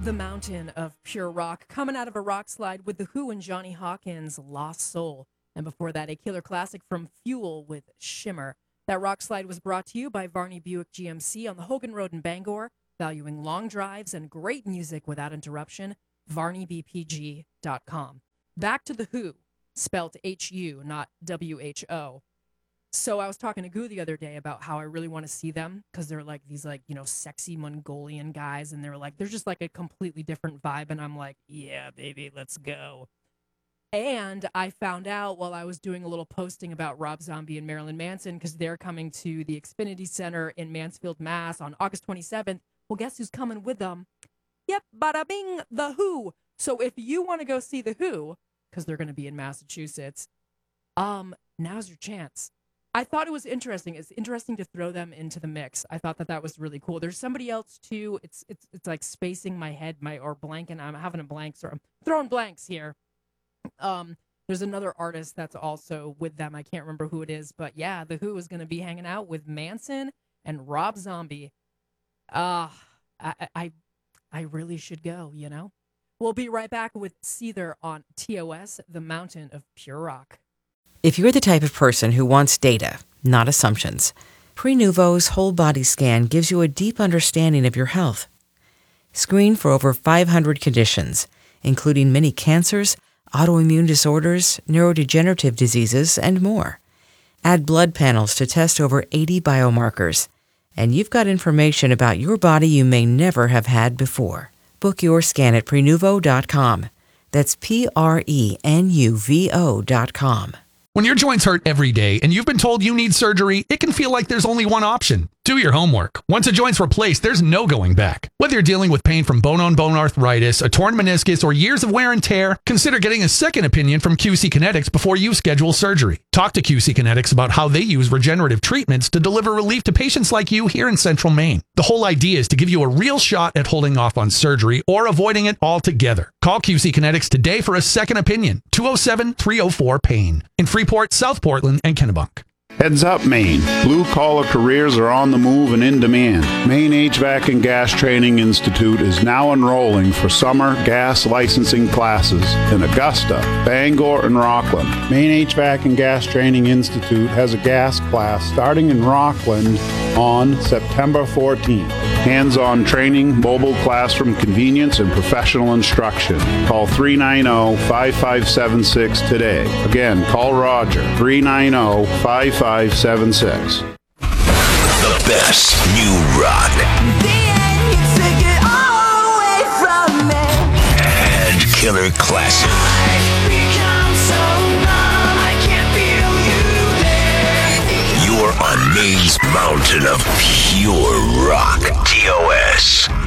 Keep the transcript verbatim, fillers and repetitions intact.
The Mountain of Pure Rock, coming out of a rock slide with The Who and Johnny Hawkins' Lost Soul. And before that, a killer classic from Fuel with Shimmer. That rock slide was brought to you by Varney Buick G M C on the Hogan Road in Bangor, valuing long drives and great music without interruption, varney b p g dot com. Back to The Who, spelt H U, not W H O. So I was talking to Goo the other day about how I really want to see them because they're like these like, you know, sexy Mongolian guys. And they're like, they're just like a completely different vibe. And I'm like, yeah, baby, let's go. And I found out while I was doing a little posting about Rob Zombie and Marilyn Manson because they're coming to the Xfinity Center in Mansfield, Mass on August twenty-seventh. Well, guess who's coming with them? Yep, bada bing, The Who. So if you want to go see The Who, because they're going to be in Massachusetts, um, now's your chance. I thought it was interesting. It's interesting to throw them into the mix. I thought that that was really cool. There's somebody else too. It's it's it's like spacing my head, my or blanking. I'm having a blank, so I'm throwing blanks here. Um, there's another artist that's also with them. I can't remember who it is, but yeah, The Who is going to be hanging out with Manson and Rob Zombie. Uh, I I I really should go. You know. We'll be right back with Seether on T O S, The Mountain of Pure Rock. If you're the type of person who wants data, not assumptions, Prenuvo's whole body scan gives you a deep understanding of your health. Screen for over five hundred conditions, including many cancers, autoimmune disorders, neurodegenerative diseases, and more. Add blood panels to test over eighty biomarkers, and you've got information about your body you may never have had before. Book your scan at Prenuvo dot com. That's P R E N U V O dot com. When your joints hurt every day and you've been told you need surgery, it can feel like there's only one option. Do your homework. Once a joint's replaced, there's no going back. Whether you're dealing with pain from bone-on-bone arthritis, a torn meniscus, or years of wear and tear, consider getting a second opinion from Q C Kinetics before you schedule surgery. Talk to Q C Kinetics about how they use regenerative treatments to deliver relief to patients like you here in Central Maine. The whole idea is to give you a real shot at holding off on surgery or avoiding it altogether. Call Q C Kinetics today for a second opinion. two oh seven, three oh four, PAIN. In Freeport, South Portland, and Kennebunk. Heads up, Maine. Blue-collar careers are on the move and in demand. Maine H V A C and Gas Training Institute is now enrolling for summer gas licensing classes in Augusta, Bangor, and Rockland. Maine H V A C and Gas Training Institute has a gas class starting in Rockland on September fourteenth. Hands-on training, mobile classroom convenience, and professional instruction. Call three nine zero, five five seven six today. Again, call Roger, three nine zero, five five seven six. The best new rock. And killer classic. You're on Maine's mountain of pure rock. T O S.